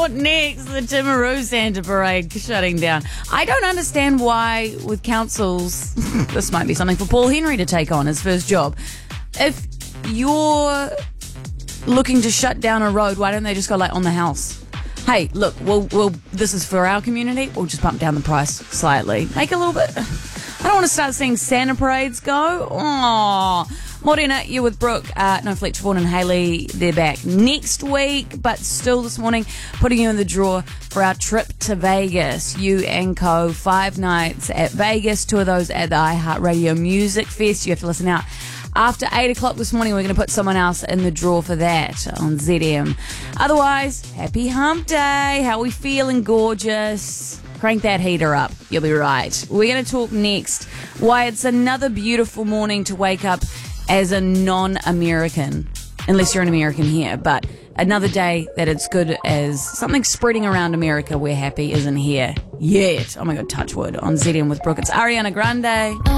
What next? The Timaru Santa Parade shutting down. I don't understand why with councils, this might be something for Paul Henry to take on, his first job. If you're looking to shut down a road, why don't they just go like on the house? Hey, look, we'll this is for our community. We'll just bump down the price slightly. Make a little bit. I don't want to start seeing Santa parades go. Aww. Morena, you're with Brooke. No, Fletcher, Vaughan and Hayley, they're back next week, but still this morning, putting you in the draw for our trip to Vegas. You and Co. 5 nights at Vegas, 2 of those at the iHeartRadio Music Fest. You have to listen out. After 8 o'clock this morning, we're going to put someone else in the draw for that on ZM. Otherwise, happy hump day. How are we feeling? Gorgeous. Crank that heater up. You'll be right. We're going to talk next why it's another beautiful morning to wake up as a non-American, unless you're an American here, but another day that it's good as something spreading around America we're happy isn't here yet. Oh my God, touch wood on ZM with Brooke. It's Ariana Grande.